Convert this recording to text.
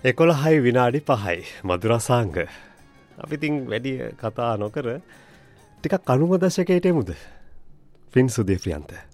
11:05 මధుරසාංග. අපි ඉතින් වැඩි කතා නොකර ටිකක් 90 දශකයට එමුද? ෆින් සුදේ ප්‍රියන්ත.